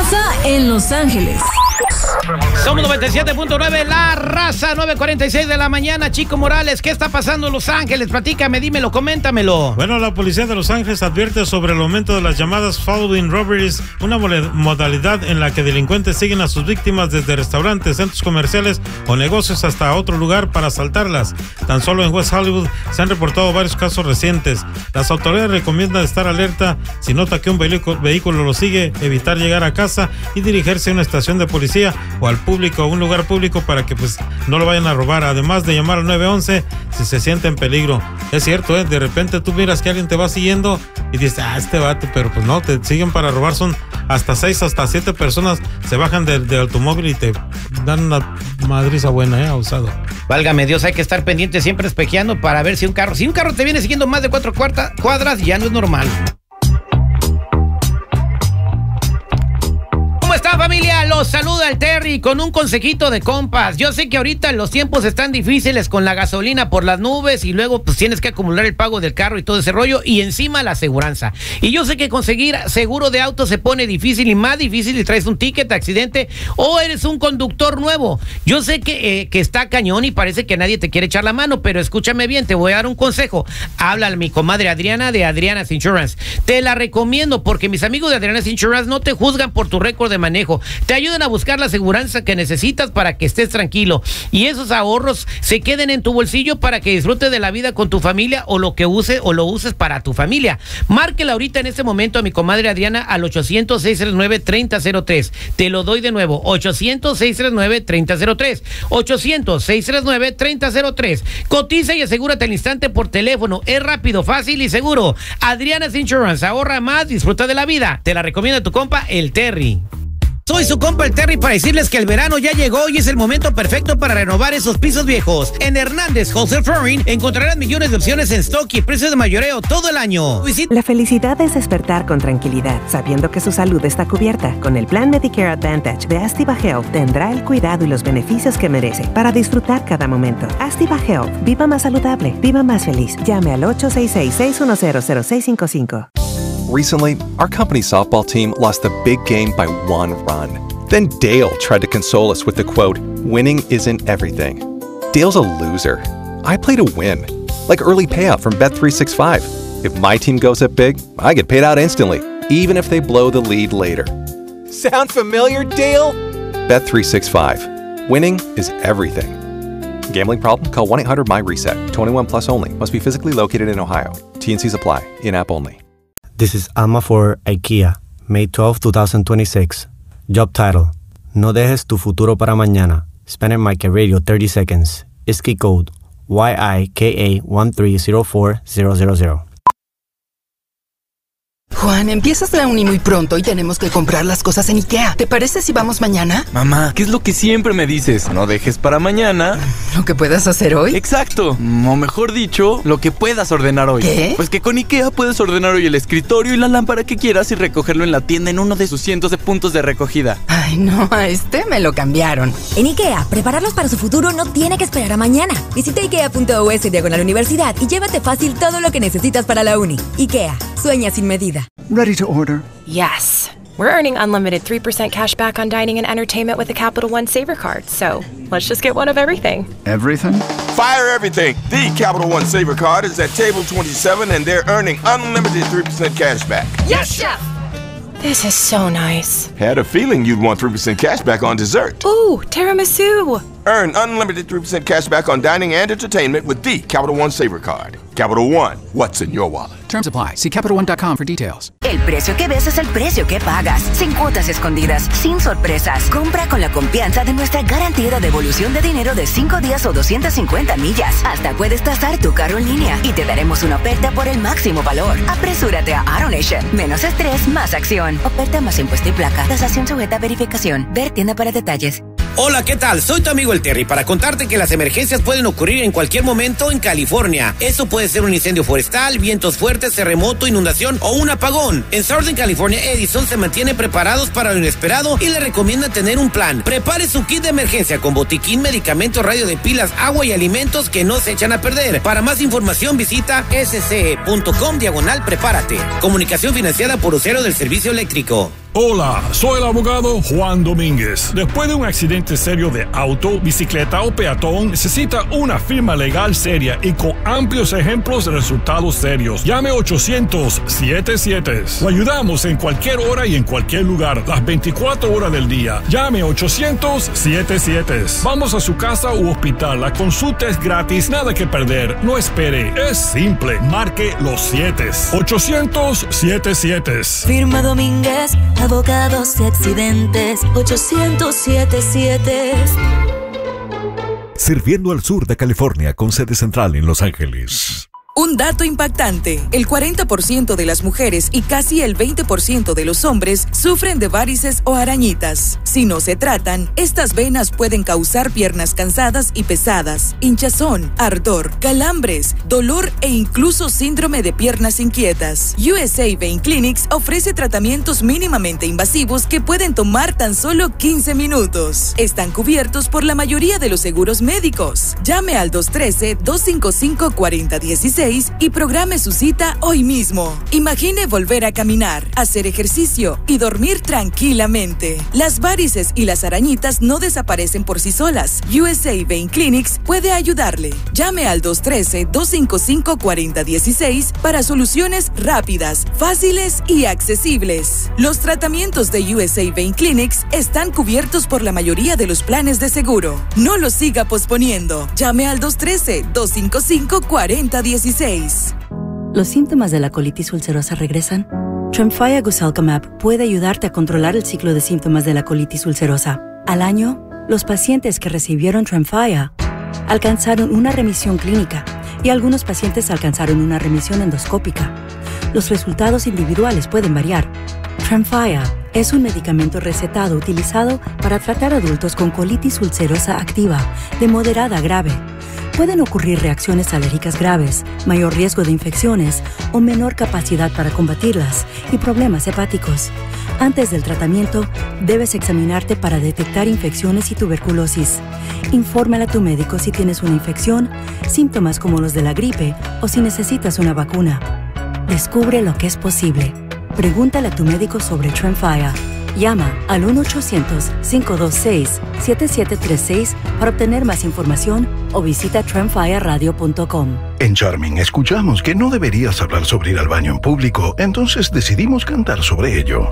pasa en Los Ángeles? Somos 97.9, La Raza, 9:46 de la mañana. Chico Morales, ¿qué está pasando en Los Ángeles? Platícame, dímelo, coméntamelo. Bueno, la policía de Los Ángeles advierte sobre el aumento de las llamadas following robberies, una modalidad en la que delincuentes siguen a sus víctimas desde restaurantes, centros comerciales o negocios hasta otro lugar para asaltarlas. Tan solo en West Hollywood se han reportado varios casos recientes. Las autoridades recomiendan estar alerta si nota que un vehículo lo sigue, evitar llegar a casa y dirigirse a una estación de policía o al público, a un lugar público, para que pues no lo vayan a robar, además de llamar al 911 si se siente en peligro. Es cierto, de repente tú miras que alguien te va siguiendo y dices, este vato, pero pues no, te siguen para robar. Son hasta 6, hasta 7 personas, se bajan del automóvil y te dan una madriza buena, abusado. Válgame Dios, hay que estar pendiente, siempre espejeando para ver si un carro te viene siguiendo más de 4 cuadras, ya no es normal. ¿Cómo está, familia? Los saluda el Terry con un consejito de compas. Yo sé que ahorita los tiempos están difíciles con la gasolina por las nubes y luego pues tienes que acumular el pago del carro y todo ese rollo y encima la aseguranza. Y yo sé que conseguir seguro de auto se pone difícil y más difícil si traes un ticket de accidente o eres un conductor nuevo. Yo sé que está cañón y parece que nadie te quiere echar la mano, pero escúchame bien, te voy a dar un consejo. Habla a mi comadre Adriana de Adriana's Insurance. Te la recomiendo porque mis amigos de Adriana's Insurance no te juzgan por tu récord de manejo. Te ayudan a buscar la aseguranza que necesitas para que estés tranquilo y esos ahorros se queden en tu bolsillo para que disfrutes de la vida con tu familia o lo uses para tu familia. Márquela ahorita en este momento a mi comadre Adriana al 800-639-3003. Te lo doy de nuevo, 800-639-3003. 800-639-3003. Cotiza y asegúrate al instante por teléfono. Es rápido, fácil y seguro. Adriana's Insurance, ahorra más, disfruta de la vida. Te la recomienda tu compa, el Terry. Soy su compa el Terry para decirles que el verano ya llegó y es el momento perfecto para renovar esos pisos viejos. En Hernández Wholesale Flooring encontrarán millones de opciones en stock y precios de mayoreo todo el año. La felicidad es despertar con tranquilidad, sabiendo que su salud está cubierta. Con el plan Medicare Advantage de Astiva Health tendrá el cuidado y los beneficios que merece para disfrutar cada momento. Astiva Health, viva más saludable, viva más feliz. Llame al 866-610-0655. Recently, our company's softball team lost a big game by 1 run. Then Dale tried to console us with the quote, "Winning isn't everything." Dale's a loser. I play to win, like early payout from Bet365. If my team goes up big, I get paid out instantly, even if they blow the lead later. Sound familiar, Dale? Bet365. Winning is everything. Gambling problem? Call 1-800-MY-RESET. 21 plus only. Must be physically located in Ohio. T&Cs apply. In-app only. This is Alma for IKEA, May 12, 2026. Job title: No dejes tu futuro para mañana. Spanish Mic Radio 30 seconds. ISKI code YIKA1304000. Juan, empiezas la uni muy pronto y tenemos que comprar las cosas en IKEA. ¿Te parece si vamos mañana? Mamá, ¿qué es lo que siempre me dices? No dejes para mañana ¿Lo que puedas hacer hoy? Exacto, o mejor dicho, lo que puedas ordenar hoy. ¿Qué? Pues que con IKEA puedes ordenar hoy el escritorio y la lámpara que quieras y recogerlo en la tienda en uno de sus cientos de puntos de recogida. Ay, no, a este me lo cambiaron. En IKEA, prepararlos para su futuro no tiene que esperar a mañana. Visita IKEA.us/universidad y llévate fácil todo lo que necesitas para la uni. IKEA, sueña sin medida. Ready to order? Yes. We're earning unlimited 3% cash back on dining and entertainment with the Capital One Saver Card. So, let's just get one of everything. Everything? Fire everything! The Capital One Saver Card is at table 27 and they're earning unlimited 3% cash back. Yes, Chef! This is so nice. Had a feeling you'd want 3% cash back on dessert. Ooh, tiramisu! Earn unlimited 3% cash back on dining and entertainment with the Capital One Saver Card. Capital One, what's in your wallet? Terms apply. See CapitalOne.com for details. El precio que ves es el precio que pagas. Sin cuotas escondidas, sin sorpresas. Compra con la confianza de nuestra garantía de devolución de dinero de 5 días o 250 millas. Hasta puedes tasar tu carro en línea y te daremos una oferta por el máximo valor. Apresúrate a AutoNation. Menos estrés, más acción. Oferta más impuesto y placa. Tasación sujeta a verificación. Ver tienda para detalles. Hola, ¿qué tal? Soy tu amigo el Terry para contarte que las emergencias pueden ocurrir en cualquier momento en California. Eso puede ser un incendio forestal, vientos fuertes, terremoto, inundación o un apagón. En Southern California Edison se mantiene preparados para lo inesperado y le recomienda tener un plan. Prepare su kit de emergencia con botiquín, medicamentos, radio de pilas, agua y alimentos que no se echan a perder. Para más información visita sce.com/prepárate. Comunicación financiada por Usuario del Servicio Eléctrico. Hola, soy el abogado Juan Domínguez. Después de un accidente serio de auto, bicicleta o peatón, necesita una firma legal seria y con amplios ejemplos de resultados serios. Llame 800-77. Lo ayudamos en cualquier hora y en cualquier lugar, las 24 horas del día. Llame 800-77. Vamos a su casa u hospital. La consulta es gratis, nada que perder. No espere, es simple. Marque los 7. 800-77. Firma Domínguez, abogados y accidentes. 800-77. Sirviendo al sur de California con sede central en Los Ángeles. Un dato impactante, el 40% de las mujeres y casi el 20% de los hombres sufren de varices o arañitas. Si no se tratan, estas venas pueden causar piernas cansadas y pesadas, hinchazón, ardor, calambres, dolor e incluso síndrome de piernas inquietas. USA Vein Clinics ofrece tratamientos mínimamente invasivos que pueden tomar tan solo 15 minutos. Están cubiertos por la mayoría de los seguros médicos. Llame al 213-255-4016 y programe su cita hoy mismo. Imagine volver a caminar, hacer ejercicio y dormir tranquilamente. Las varices y las arañitas no desaparecen por sí solas. USA Vein Clinics puede ayudarle. Llame al 213-255-4016 para soluciones rápidas, fáciles y accesibles. Los tratamientos de USA Vein Clinics están cubiertos por la mayoría de los planes de seguro. No lo siga posponiendo. Llame al 213-255-4016. ¿Los síntomas de la colitis ulcerosa regresan? Tremfya Guselkumab puede ayudarte a controlar el ciclo de síntomas de la colitis ulcerosa. Al año, los pacientes que recibieron Tremfya alcanzaron una remisión clínica y algunos pacientes alcanzaron una remisión endoscópica. Los resultados individuales pueden variar. Tremfya es un medicamento recetado utilizado para tratar adultos con colitis ulcerosa activa de moderada a grave. Pueden ocurrir reacciones alérgicas graves, mayor riesgo de infecciones o menor capacidad para combatirlas y problemas hepáticos. Antes del tratamiento, debes examinarte para detectar infecciones y tuberculosis. Infórmale a tu médico si tienes una infección, síntomas como los de la gripe o si necesitas una vacuna. Descubre lo que es posible. Pregúntale a tu médico sobre Tremfya. Llama al 1-800-526-7736 para obtener más información o visita tremfyaradio.com. En Charming escuchamos que no deberías hablar sobre ir al baño en público, entonces decidimos cantar sobre ello.